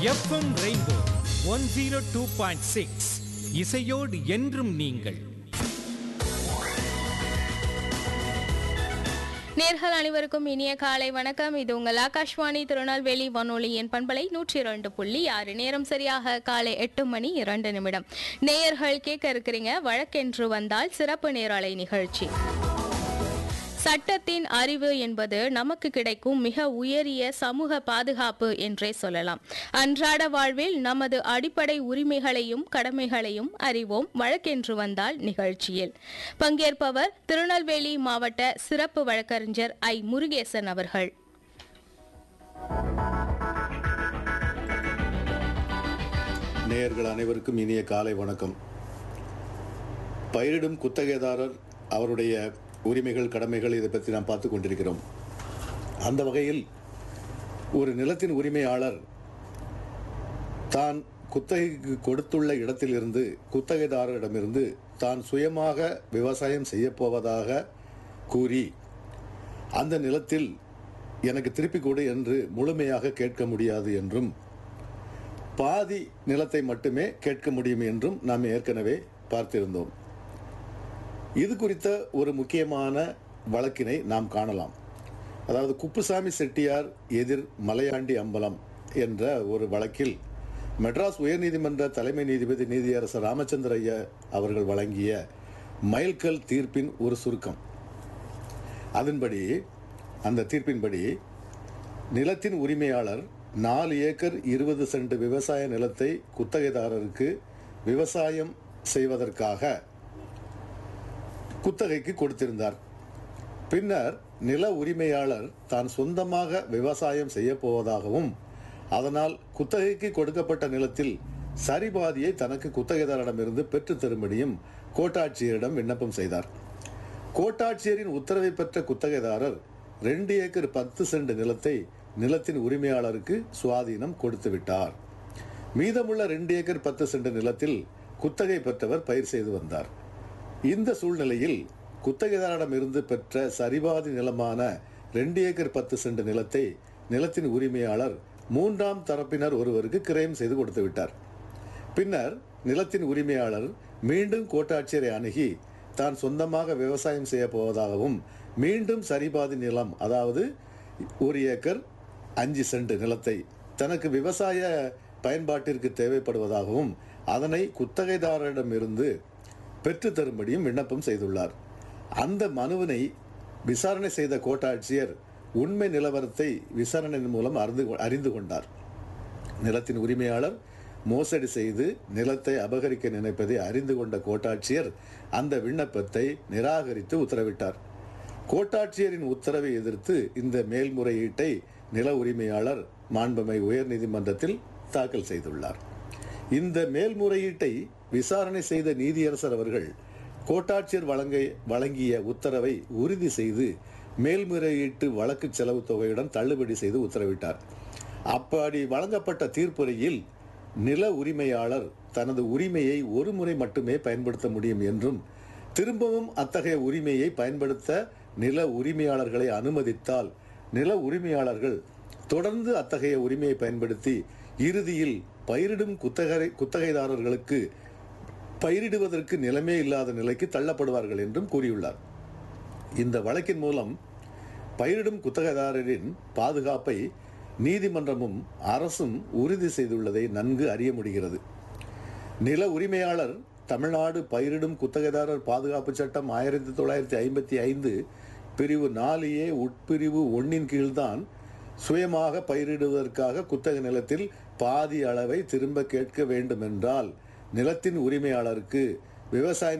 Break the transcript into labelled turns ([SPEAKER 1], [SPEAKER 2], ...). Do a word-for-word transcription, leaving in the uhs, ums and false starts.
[SPEAKER 1] FM rainbow one zero two point six இசையோடு என்றும் நீங்கள்.
[SPEAKER 2] நேர்கள் அனைவருக்கும் இனிய காலை வணக்கம். இது உங்கள் ஆகாஷ்வாணி திருநெல்வேலி வானொலியின் பண்பலை நூற்றி இரண்டு புள்ளி ஆறு. நேரம் சரியாக காலை எட்டு மணி இரண்டு நிமிடம். நேயர்கள் கேட்க இருக்கிறீங்க வழக்கென்று வந்தால் சிறப்பு நேரலை நிகழ்ச்சி. சட்டத்தின் அறிவு என்பது நமக்கு கிடைக்கும் மிக உயரிய சமூக பாதுகாப்பு என்றே சொல்லலாம். அன்றாட வாழ்வில் நமது அடிப்படை உரிமைகளையும் கடமைகளையும் அறிவோம் வழக்கென்று வந்தால் நிகழ்ச்சியில். பங்கேற்பவர் திருநெல்வேலி மாவட்ட சிறப்பு வழக்கறிஞர் ஐ முருகேசன் அவர்கள்.
[SPEAKER 3] நேயர்கள் அனைவருக்கும் இனிய காலை வணக்கம். பயிரிடும் குத்தகைதாரர் அவருடைய உரிமைகள் கடமைகள் இதை பற்றி நாம் பார்த்து கொண்டிருக்கிறோம். அந்த வகையில் ஒரு நிலத்தின் உரிமையாளர் தான் குத்தகைக்கு கொடுத்துள்ள இடத்திலிருந்து குத்தகைதாரரிடமிருந்து தான் சுயமாக விவசாயம் செய்யப்போவதாக கூறி அந்த நிலத்தில் எனக்கு திருப்பிக் கொடு என்று முழுமையாக கேட்க முடியாது என்றும் பாதி நிலத்தை மட்டுமே கேட்க முடியும் என்றும் நாம் ஏற்கனவே பார்த்திருந்தோம். இது குறித்த ஒரு முக்கியமான வழக்கினை நாம் காணலாம். அதாவது குப்புசாமி செட்டியார் எதிர் மலையாண்டி அம்பலம் என்ற ஒரு வழக்கில் மெட்ராஸ் உயர்நீதிமன்ற தலைமை நீதிபதி நீதியரசர் ராமச்சந்திர ஐயா அவர்கள் வழங்கிய மைல்கல் தீர்ப்பின் ஒரு சுருக்கம். அதன்படி அந்த தீர்ப்பின்படி நிலத்தின் உரிமையாளர் நாலு ஏக்கர் இருபது சென்ட் விவசாய நிலத்தை குத்தகைதாரருக்கு விவசாயம் செய்வதற்காக குத்தகைக்கு கொடுத்திருந்தார். பின்னர் நில உரிமையாளர் தான் சொந்தமாக விவசாயம் செய்ய போவதாகவும் அதனால் குத்தகைக்கு கொடுக்கப்பட்ட நிலத்தில் சரிபாதியை தனக்கு குத்தகைதாரிடமிருந்து பெற்று தரும்படியும் கோட்டாட்சியரிடம் விண்ணப்பம் செய்தார். கோட்டாட்சியரின் உத்தரவை பெற்ற குத்தகைதாரர் ரெண்டு ஏக்கர் பத்து சென்ட் நிலத்தை நிலத்தின் உரிமையாளருக்கு சுவாதீனம் கொடுத்து விட்டார். மீதமுள்ள ரெண்டு ஏக்கர் பத்து சென்ட் நிலத்தில் குத்தகை பெற்றவர் பயிர் செய்து வந்தார். இந்த சூழ்நிலையில் குத்தகைதாரிடமிருந்து பெற்ற சரிபாதி நிலமான ரெண்டு ஏக்கர் பத்து சென்ட் நிலத்தை நிலத்தின் உரிமையாளர் மூன்றாம் தரப்பினர் ஒருவருக்கு கிரயம் செய்து கொடுத்து விட்டார். பின்னர் நிலத்தின் உரிமையாளர் மீண்டும் கோட்டாட்சியரை அணுகி தான் சொந்தமாக விவசாயம் செய்ய போவதாகவும் மீண்டும் சரிபாதி நிலம் அதாவது ஒரு ஏக்கர் அஞ்சு சென்ட் நிலத்தை தனக்கு விவசாய பயன்பாட்டிற்கு தேவைப்படுவதாகவும் அதனை குத்தகைதாரரிடமிருந்து பெற்று தரும்படியும் விண்ணப்பம் செய்துள்ளார். அந்த மனுவினை விசாரணை செய்த கோட்டாட்சியர் உண்மை நிலவரத்தை விசாரணையின் மூலம் அறிந்து அறிந்து கொண்டார். நிலத்தின் உரிமையாளர் மோசடி செய்து நிலத்தை அபகரிக்க நினைப்பதை அறிந்து கொண்ட கோட்டாட்சியர் அந்த விண்ணப்பத்தை நிராகரித்து உத்தரவிட்டார். கோட்டாட்சியரின் உத்தரவை எதிர்த்து இந்த மேல்முறையீட்டை நில உரிமையாளர் மாண்புமிகு உயர்நீதிமன்றத்தில் தாக்கல் செய்துள்ளார். இந்த மேல்முறையீட்டை விசாரணை செய்த நீதியரசர் அவர்கள் கோட்டாட்சியர் வழங்க வழங்கிய உத்தரவை உறுதி செய்து மேல்முறையீட்டு வழக்கு செலவு தொகையுடன் தள்ளுபடி செய்து உத்தரவிட்டார். அப்படி வழங்கப்பட்ட தீர்ப்புரையில் நில உரிமையாளர் தனது உரிமையை ஒரு முறை மட்டுமே பயன்படுத்த முடியும் என்றும் திரும்பவும் அத்தகைய உரிமையை பயன்படுத்த நில உரிமையாளர்களை அனுமதித்தால் நில உரிமையாளர்கள் தொடர்ந்து அத்தகைய உரிமையை பயன்படுத்தி இறுதியில் பயிரிடும் குத்தகை குத்தகைதாரர்களுக்கு பயிரிடுவதற்கு நிலமே இல்லாத நிலைக்கு தள்ளப்படுவார்கள் என்றும் கூறியுள்ளார். இந்த வழக்கின் மூலம் பயிரிடும் குத்தகைதாரரின் பாதுகாப்பை நீதிமன்றமும் அரசும் உறுதி செய்துள்ளதை நன்கு அறிய முடிகிறது. நில உரிமையாளர் தமிழ்நாடு பயிரிடும் குத்தகைதாரர் பாதுகாப்பு சட்டம் ஆயிரத்தி தொள்ளாயிரத்தி ஐம்பத்தி ஐந்து பிரிவு நாலு ஏ உட்பிரிவு ஒன்னின் கீழ்தான் சுயமாக பயிரிடுவதற்காக குத்தகை நிலத்தில் பாதி அளவை திரும்ப கேட்க வேண்டும் என்றால் நிலத்தின் உரிமையாளருக்கு விவசாய